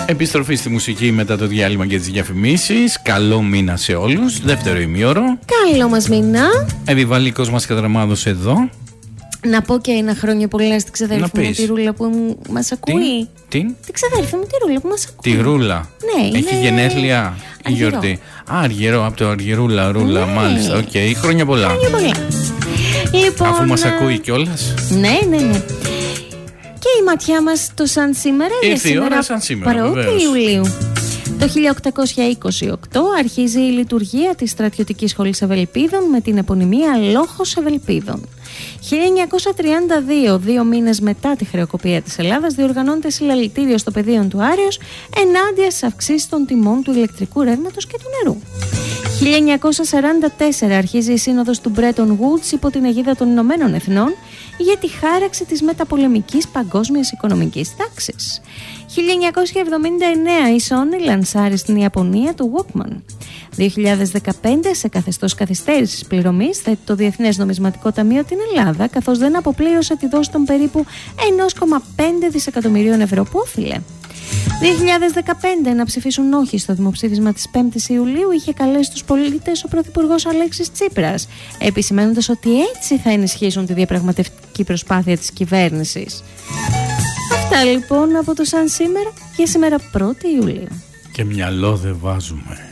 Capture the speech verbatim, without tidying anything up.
Επιστροφή στη μουσική μετά το διάλειμμα και τις διαφημίσεις. Καλό μήνα σε όλους. Δεύτερο ημίωρο. Καλό μας μήνα. Επιβαλικός μας Κατραμάδος εδώ. Να πω και ένα χρόνια πολλά στη ξαδέρφη μου τη Ρούλα που μας ακούει. Τι? Τη ξαδέρφη μου τη Ρούλα που μας ακούει. Τη Ρούλα. Ναι, έχει είναι... γενέθλια η γιορτή. Α, αργυρό, από το Αργυρούλα, Ρούλα, ναι. Μάλιστα. Οκ, okay. Χρόνια πολλά. Χρόνια πολλά. Λοιπόν, αφού μας ακούει κιόλας. Ναι, ναι, ναι. Και η ματιά μας το σαν σήμερα είναι ήρθε η ώρα σαν σήμερα. Πρώτη Ιουλίου. Το χίλια οκτακόσια είκοσι οκτώ αρχίζει η λειτουργία της Στρατιωτικής Σχολής Ευελπίδων με την επωνυμία Λόχος Ευελπίδων. χίλια εννιακόσια τριάντα δύο, δύο μήνες μετά τη χρεοκοπία της Ελλάδας, διοργανώνεται συλλαλητήριο στο πεδίο του Άρεως ενάντια στις αυξήσεις των τιμών του ηλεκτρικού ρεύματος και του νερού. χίλια εννιακόσια σαράντα τέσσερα αρχίζει η σύνοδος του Bretton Woods υπό την αιγίδα των Ηνωμένων Εθνών για τη χάραξη της μεταπολεμικής παγκόσμιας οικονομικής τάξης. χίλια εννιακόσια εβδομήντα εννέα η Sony λανσάρει στην Ιαπωνία το Walkman. δύο χιλιάδες δεκαπέντε σε καθεστώς καθυστέρησης πληρωμής θέτει το Διεθνές Νομισματικό Ταμείο την Ελλάδα, καθώς δεν αποπλήρωσε τη δόση των περίπου ένα κόμμα πέντε δισεκατομμυρίων ευρώ που όφιλε. δύο χιλιάδες δεκαπέντε να ψηφίσουν όχι στο δημοψήφισμα της πέμπτης Ιουλίου είχε καλέσει τους πολίτες ο Πρωθυπουργός Αλέξης Τσίπρας, επισημαίνοντας ότι έτσι θα ενισχύσουν τη διαπραγματευτική προσπάθεια της κυβέρνησης. Αυτά λοιπόν από το σαν σήμερα για σήμερα πρώτη Ιουλίου. Και μυαλό δεν βάζουμε.